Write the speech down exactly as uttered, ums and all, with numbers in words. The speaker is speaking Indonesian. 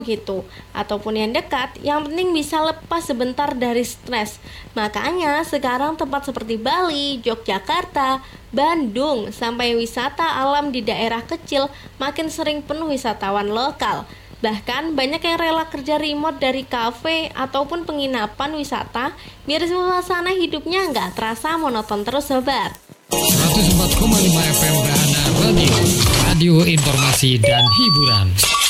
gitu ataupun yang dekat, yang penting bisa lepas sebentar dari stres. Makanya sekarang tempat seperti Bali, Yogyakarta, Bandung, sampai wisata alam di daerah kecil makin sering penuh wisatawan lokal. Bahkan banyak yang rela kerja remote dari kafe ataupun penginapan wisata biar suasana hidupnya nggak terasa monoton terus sobat. seratus empat koma lima F M Rahana Radio, radio informasi dan hiburan.